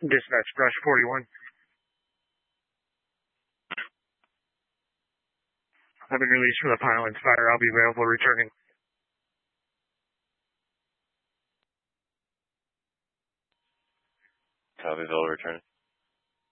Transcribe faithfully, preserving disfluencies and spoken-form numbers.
Dispatch, Brush forty-one. I've been released from the Pinelands Fire. I'll be available returning. Copy, available returning.